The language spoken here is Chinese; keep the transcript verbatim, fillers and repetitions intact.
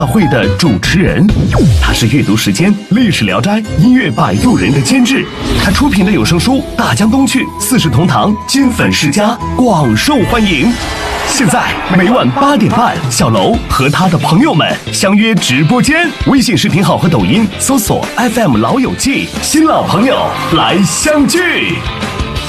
会的主持人，他是阅读时间、历史聊斋、音乐摆渡人的监制，他出品的有声书《大江东去》《四世同堂》金粉世家广受欢迎。现在每晚八点半，小楼和他的朋友们相约直播间，微信视频号和抖音搜索 F M 老友记，新老朋友来相聚。